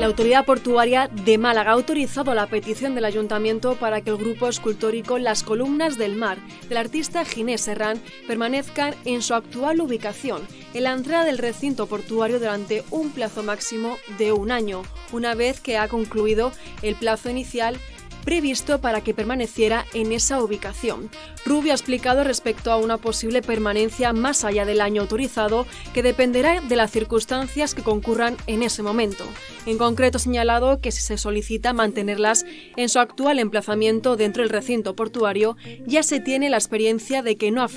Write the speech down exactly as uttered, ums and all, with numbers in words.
La autoridad portuaria de Málaga ha autorizado la petición del Ayuntamiento para que el grupo escultórico Las Columnas del Mar del artista Ginés Serrán permanezcan en su actual ubicación, en la entrada del recinto portuario durante un plazo máximo de un año, una vez que ha concluido el plazo inicial previsto para que permaneciera en esa ubicación. Rubio ha explicado respecto a una posible permanencia más allá del año autorizado, que dependerá de las circunstancias que concurran en ese momento. En concreto, ha señalado que si se solicita mantenerlas en su actual emplazamiento dentro del recinto portuario, ya se tiene la experiencia de que no afecta